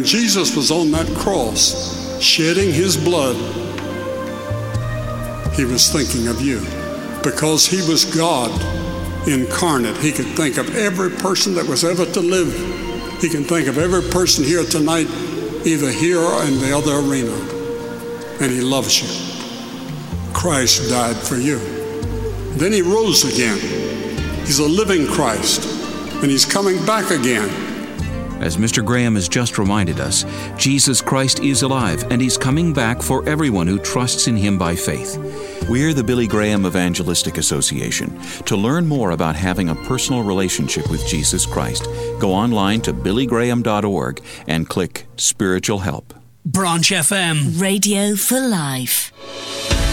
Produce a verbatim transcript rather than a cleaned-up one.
Jesus was on that cross, shedding his blood, he was thinking of you. Because he was God incarnate, he could think of every person that was ever to live. He can think of every person here tonight, either here or in the other arena. And he loves you. Christ died for you. Then he rose again. He's a living Christ, and he's coming back again. As Mister Graham has just reminded us, Jesus Christ is alive, and he's coming back for everyone who trusts in him by faith. We're the Billy Graham Evangelistic Association. To learn more about having a personal relationship with Jesus Christ, go online to billy graham dot org and click Spiritual Help. Branch F M. Radio for Life.